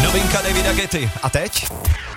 Novinka Davida Getty. A teď?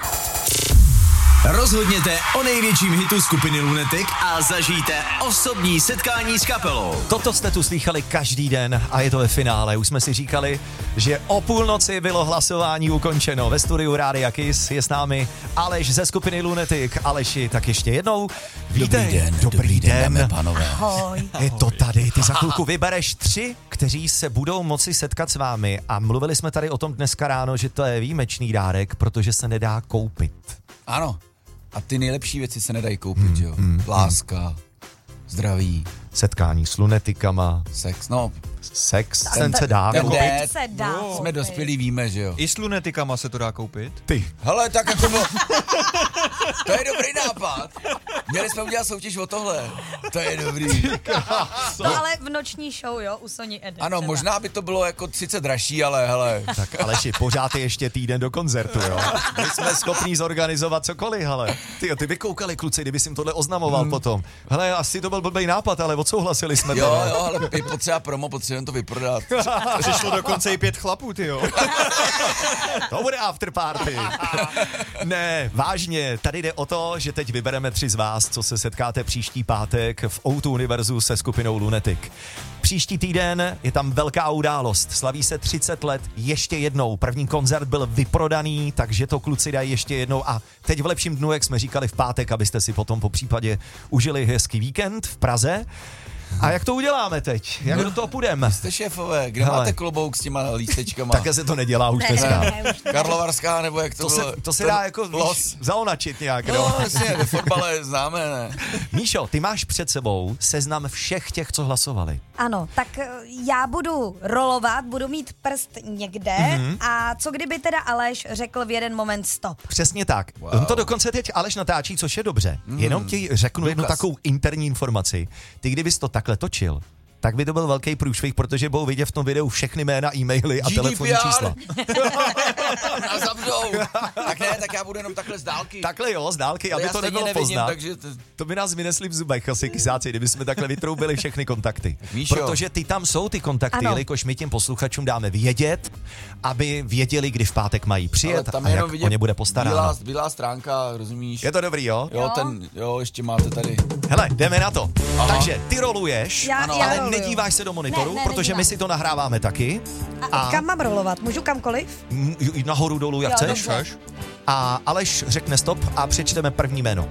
Rozhodněte o největším hitu skupiny Lunatic a zažijte osobní setkání s kapelou. Toto jste tu slýchali každý den a je to ve finále. Už jsme si říkali, že o půlnoci bylo hlasování ukončeno. Ve studiu Rádia Kiss je s námi Aleš ze skupiny Lunatic. Aleši, tak ještě jednou. Dobrý den, dámy a pánové. Ahoj. Je to tady, ty za chvilku vybereš 3, kteří se budou moci setkat s vámi. A mluvili jsme tady o tom dneska ráno, že to je výjimečný dárek, protože se nedá koupit. Ano. A ty nejlepší věci se nedají koupit, jo. Láska, zdraví, Setkání s lunetikama, sex, no. sex, ten se dá ten koupit. jde. Se dá. Jsme dospělí, víme, že jo. I s lunetikama se to dá koupit? Ty. Hele, tak jako to je dobrý nápad. Měli jsme udělat soutěž o tohle. To je dobrý. No ale v noční show, jo, u Sony Ede. Ano, třeba. možná by to bylo jako sice dražší, ale hele. Tak Aleši, pořád je ještě týden do koncertu, jo. My jsme schopní zorganizovat cokoliv, hele. Ty by koukali kluci, kdyby jsi jim tohle oznamoval potom. Hele, asi to byl blbej nápad, ale odsouhlasili jsme to. Jo, ne? jo, ale je potřeba promo, potřebujeme to vyprodat. Přišlo dokonce i 5 chlapů, tyjo. To bude afterparty. Ne, vážně, tady jde o to, že teď vybereme 3 z vás, co se setkáte příští pátek v O2 Univerzu se skupinou Lunatic. Příští týden je tam velká událost. Slaví se 30 let ještě jednou. První koncert byl vyprodaný, takže to kluci dají ještě jednou. A teď v lepším dnu, jak jsme říkali v pátek, abyste si potom po případě užili hezký víkend v Praze. A jak to uděláme teď? Jak do toho půjdeme? Jste šéfové, kde Hele. máte klobouk s těma lístečkama? Také se to nedělá už dneska. Ne, už ne. Karlovarská, nebo jak to bylo? To se dá jako los. zaonačit nějak. No, jasně, ve fotbale známe, ne? Míšo, ty máš před sebou seznam všech těch, co hlasovali. Ano, tak já budu rolovat, budu mít prst někde a co kdyby teda Aleš řekl v jeden moment stop. Přesně tak. Wow. On to dokonce teď Aleš natáčí, což je dobře. Jenom ti řeknu jednu Důkaz. takovou interní informaci. Ty kdybys to takhle točil, tak by to byl velký průšvih, protože budou vidět v tom videu všechny jména, e-maily a GDPR. telefonní čísla. A zavřou. Tak ne, tak já budu jenom takhle z dálky. Takhle jo, z dálky, aby já to stejně nebylo nevidím, poznat. takže To by nás vynesli v zubech asi kysáci, kdyby jsme takhle vytroubili všechny kontakty. Míšo. Protože ty tam jsou ty kontakty, Ano. jelikož my těm posluchačům dáme vědět, aby věděli, kdy v pátek mají ale přijet tam a je jak jenom vidět o ně bude postaráno. bílá stránka, rozumíš? Je to dobrý, jo? Jo, ještě máte tady. Hele, jdeme na to. Aha. Takže ty roluješ, Já ale roluju. nedíváš se do monitoru, Ne, protože my nedívám. si to nahráváme taky. A kam mám rolovat? Můžu kamkoliv? Nahoru, dolů, jak Jo, chceš. dobře. A Aleš řekne stop a přečteme první jméno.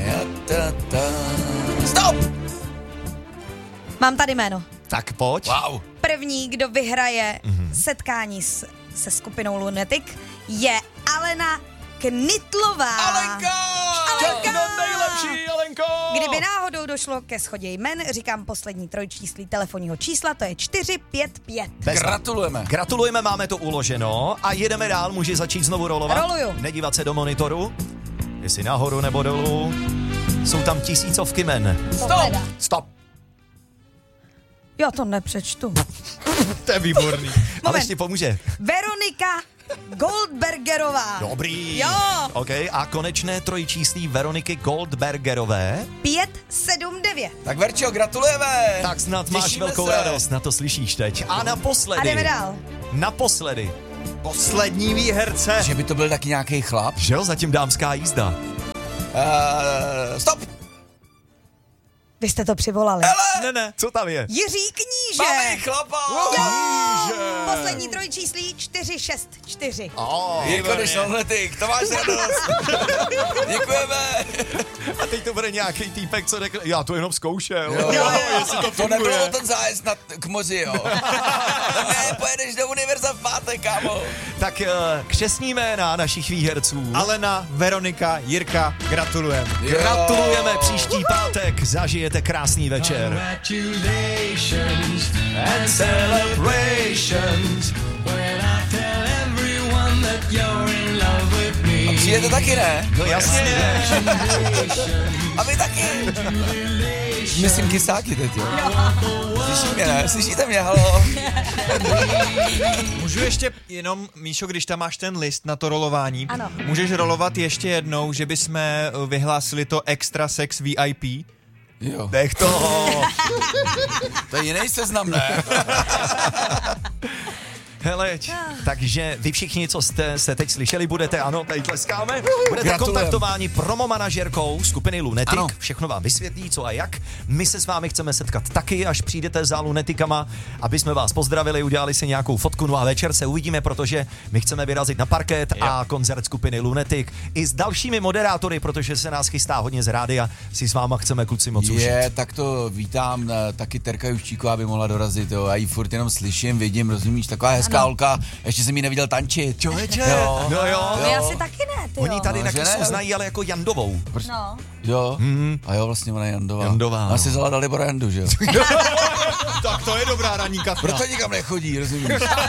Stop! Mám tady jméno. Tak pojď. Wow. První, kdo vyhraje setkání se skupinou Lunatic, je Alena Knitlová. Alenka! Alenka! nejlepší, Alenko! Kdyby náhodou došlo ke shodě jmen, říkám poslední trojčíslí telefonního čísla, to je 455. Gratulujeme. Gratulujeme, máme to uloženo a jedeme dál, může začít znovu rolovat. Roluju. Nedívat se do monitoru, jestli nahoru nebo dolů. Jsou tam tisícovky men. Stop! Stop. Já to nepřečtu. To je výborný. Aleš ti pomůže. Veronika Goldbergerová. Dobrý. Jo. OK, a konečné trojčíslí Veroniky Goldbergerové. 579. Tak Verčo, gratulujeme. Tak snad máš Těšíme velkou se. radost, na to slyšíš teď. A naposledy. A jdeme dál. Naposledy. Poslední výherce. Že by to byl taky nějaký chlap. Že jo, zatím dámská jízda. Stop! Vy jste to přivolali. Ne. Co tam je? Jiří Kníže. Máme chlapa! Poslední trojčíslí 464. Jirko, jdeš na Lunatic, to máš radost. Děkujeme. A teď to bude nějaký týpek, co řekl, já to jenom zkoušel. Jestli to nebylo ten zájezd k moři, jo. Ne, pojedeš do univerza v pátek, kámo. Tak křestní jména našich výherců. Alena, Veronika, Jirka, gratulujeme. Gratulujeme příští pátek, zažijete krásný večer. Congratulations And celebrations. when I tell everyone that you're in love with me. Přijete taky, ne? No jasně. A vy taky. Myslím kysáky teď, jo. Slyší mě, ne? Slyšíte mě, halo? Můžu ještě jenom, Míšo, když tam máš ten list na to rolování, Ano. můžeš rolovat ještě jednou, že bychom vyhlásili to extra sex VIP? Jo. Nech toho. To je jiný seznam, ne? Hele, takže vy všichni, co jste se teď slyšeli, budete, ano, tady tleskáme, budete Gratulujem. kontaktováni promo-manažerkou skupiny Lunatic, Ano. všechno vám vysvětlí, co a jak. My se s vámi chceme setkat taky, až přijdete za Lunaticama, aby jsme vás pozdravili, udělali si nějakou fotku, no a večer se uvidíme, protože my chceme vyrazit na parket a koncert skupiny Lunatic i s dalšími moderátory, protože se nás chystá hodně z rádia, si s váma chceme kluci moc užít. Tak to vítám, taky Terka Juščíková by mohla dorazit, jo, já ji furt jenom slyším, vidím, rozumíš, taková hezká holka, ještě jsem ji neviděl tančit. Člověče, Jo. no jo. My asi taky ne, ty Oni tady No, na že Kissu ne? znají, ale jako Jandovou. No. Jo, a jo, vlastně ona je Jandová. Jandová, Ona si no. vzala Dalibora Jandu, že jo? Tak to je dobrá ranní kafna. Proto nikam nechodí, rozumíš?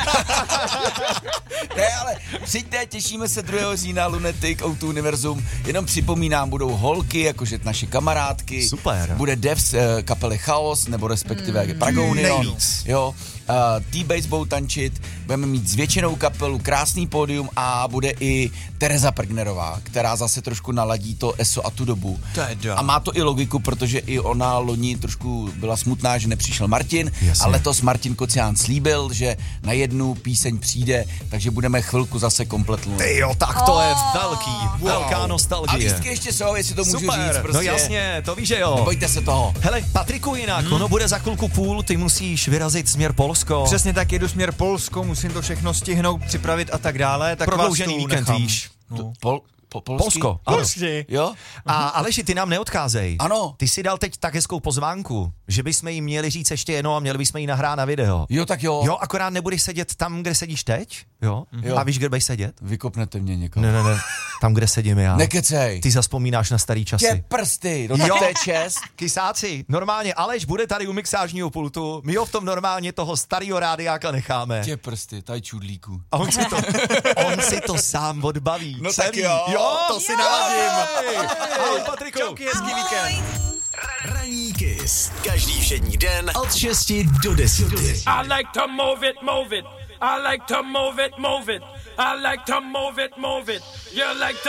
Ne, ale přijďte, těšíme se 2. října Lunatic, O2 Univerzum. Jenom připomínám, budou holky, jakože naše kamarádky. Super. Bude Devs kapely Chaos, nebo respektive Pragounion. Nejvíc. Jo. T-Bass budou tančit, budeme mít zvětšenou kapelu, krásný pódium a bude i Tereza Pergnerová, která zase trošku naladí to ESO a tu dobu. Teda. A má to i logiku, protože i ona loni trošku byla smutná, že nepřišel Martin, Jasně. a letos Martin Kocián slíbil, že na jednu píseň přijde, takže budeme chvilku zase komplet Lunatic. Ty jo, tak to je velká A nostalgie. lístky ještě jsou, jestli to můžu Super, říct. Prostě. no jasně, to víš, že jo. Nebojte se toho. Hele, Patriku, jinak, ono bude za chvilku půl, ty musíš vyrazit směr Polsko. Přesně tak, jedu směr Polsko, musím to všechno stihnout, připravit a tak dále. Tak Prodloužený vás tu víkend, nechám. víš. No. Polsky? Polsko, ano. Jo? A Aleši, ty nám neodcházej. Ano. Ty si dal teď tak hezkou pozvánku, že bychom jí měli říct ještě jednou a měli bychom jí nahrát na video. Jo, tak jo. Jo, akorát nebudeš sedět tam, kde sedíš teď, jo? Jo. A víš, kde budeš sedět? Vykopnete mě někam. Ne, tam, kde sedím já. Nekecej. Ty zaspomínáš na starý časy. Tě prsty, no tak Jo. to je čest. Kysáci, normálně Aleš bude tady u mixážního pultu, my ho v tom normálně toho starého rádiáka necháme. Tě prsty, tady čudlíku. A on si to sám odbaví. No celý. tak jo. Jo, to si naladím. Ahoj, Patriku. Čauky, hezký víkend. Ranní Kiss. Každý všední den od 6 do 10. I like to move it, move it. I like to move it, move it. I like to move it, move it. You like to